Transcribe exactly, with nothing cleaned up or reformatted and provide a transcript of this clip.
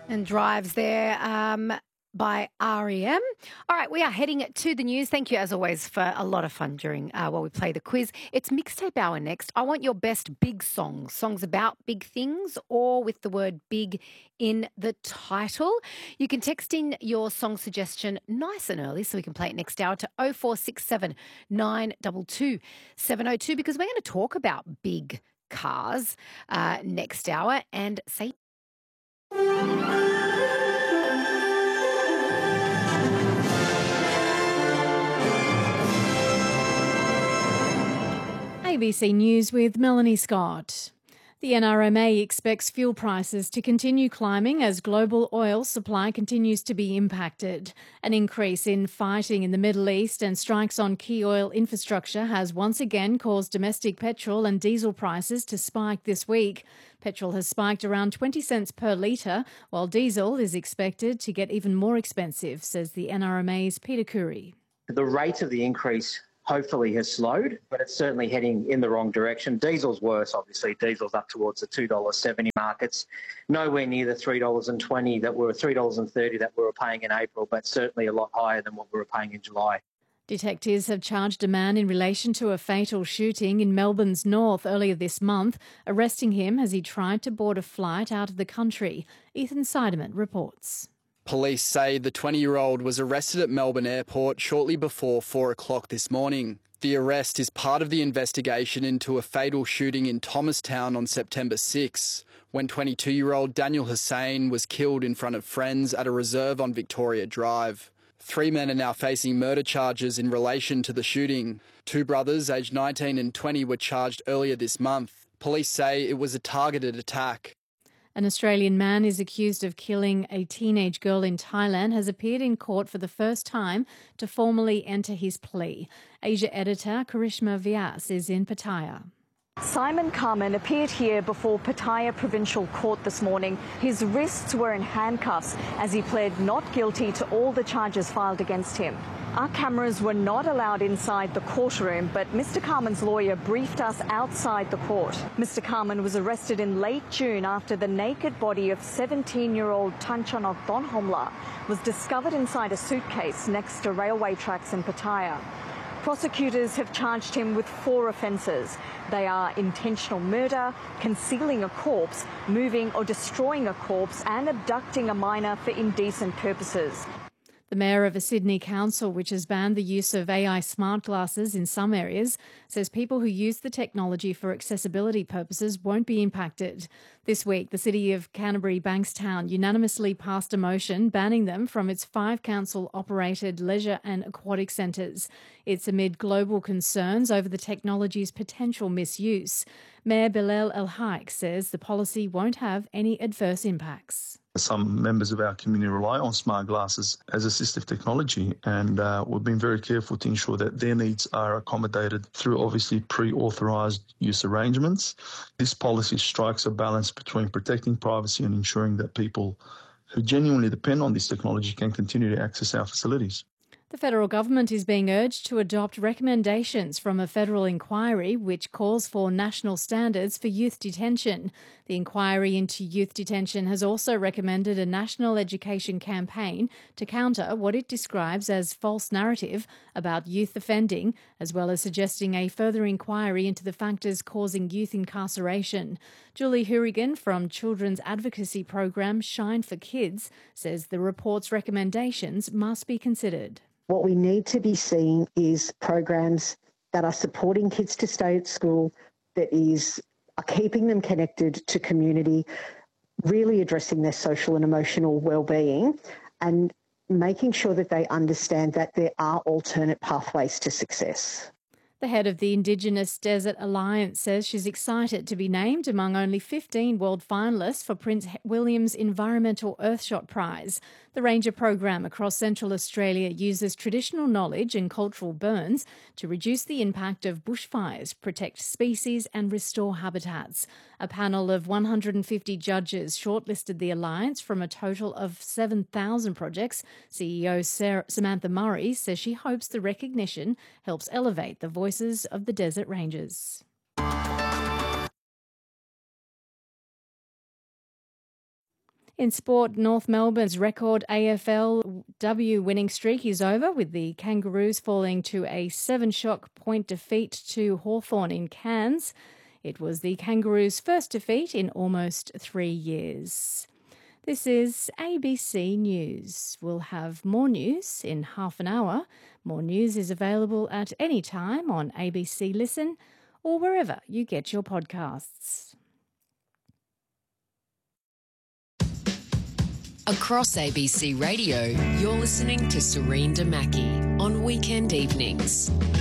And Drives there um, by R E M. All right, we are heading to the news. Thank you, as always, for a lot of fun during uh, while we play the quiz. It's Mixtape Hour next. I want your best big songs, songs about big things or with the word big in the title. You can text in your song suggestion nice and early so we can play it next hour to oh four six seven, nine two two, seven oh two because we're going to talk about big cars uh, next hour and say A B C News with Melanie Scott. The N R M A expects fuel prices to continue climbing as global oil supply continues to be impacted. An increase in fighting in the Middle East and strikes on key oil infrastructure has once again caused domestic petrol and diesel prices to spike this week. Petrol has spiked around twenty cents per litre, while diesel is expected to get even more expensive, says the N R M A's Peter Curry. The rate of the increase hopefully has slowed, but it's certainly heading in the wrong direction. Diesel's worse, obviously. Diesel's up towards the two dollars seventy mark. It's nowhere near the three dollars twenty that were three dollars thirty that we were paying in April, but certainly a lot higher than what we were paying in July. Detectives have charged a man in relation to a fatal shooting in Melbourne's north earlier this month, arresting him as he tried to board a flight out of the country. Ethan Seidemann reports. Police say the twenty-year-old was arrested at Melbourne Airport shortly before four o'clock this morning. The arrest is part of the investigation into a fatal shooting in Thomastown on September sixth, when twenty-two-year-old Daniel Hussain was killed in front of friends at a reserve on Victoria Drive. Three men are now facing murder charges in relation to the shooting. Two brothers, aged nineteen and twenty, were charged earlier this month. Police say it was a targeted attack. An Australian man is accused of killing a teenage girl in Thailand has appeared in court for the first time to formally enter his plea. Asia editor Karishma Vyas is in Pattaya. Simon Carman appeared here before Pattaya Provincial Court this morning. His wrists were in handcuffs as he pled not guilty to all the charges filed against him. Our cameras were not allowed inside the courtroom, but Mister Carman's lawyer briefed us outside the court. Mister Carman was arrested in late June after the naked body of seventeen-year-old Tanchanok Thonhomla was discovered inside a suitcase next to railway tracks in Pattaya. Prosecutors have charged him with four offences. They are intentional murder, concealing a corpse, moving or destroying a corpse, and abducting a minor for indecent purposes. The mayor of a Sydney council, which has banned the use of A I smart glasses in some areas, says people who use the technology for accessibility purposes won't be impacted. This week, the City of Canterbury Bankstown unanimously passed a motion banning them from its five council-operated leisure and aquatic centres. It's amid global concerns over the technology's potential misuse. Mayor Bilal El Haik says the policy won't have any adverse impacts. Some members of our community rely on smart glasses as assistive technology, and uh, we've been very careful to ensure that their needs are accommodated through obviously pre-authorised use arrangements. This policy strikes a balance between protecting privacy and ensuring that people who genuinely depend on this technology can continue to access our facilities. The federal government is being urged to adopt recommendations from a federal inquiry which calls for national standards for youth detention. The inquiry into youth detention has also recommended a national education campaign to counter what it describes as false narrative about youth offending, as well as suggesting a further inquiry into the factors causing youth incarceration. Julie Hourigan from children's advocacy program Shine for Kids says the report's recommendations must be considered. What we need to be seeing is programs that are supporting kids to stay at school, that is are keeping them connected to community, really addressing their social and emotional well-being, and making sure that they understand that there are alternate pathways to success. The head of the Indigenous Desert Alliance says she's excited to be named among only fifteen world finalists for Prince William's Environmental Earthshot Prize. The Ranger program across Central Australia uses traditional knowledge and cultural burns to reduce the impact of bushfires, protect species and restore habitats. A panel of one hundred fifty judges shortlisted the alliance from a total of seven thousand projects. C E O Sarah, Samantha Murray says she hopes the recognition helps elevate the voices of the desert rangers. In sport, North Melbourne's record A F L W winning streak is over, with the Kangaroos falling to a seven-shot point defeat to Hawthorn in Cairns. It was the Kangaroos' first defeat in almost three years. This is A B C News. We'll have more news in half an hour. More news is available at any time on A B C Listen or wherever you get your podcasts. Across A B C Radio, you're listening to Serene Damaki on weekend evenings.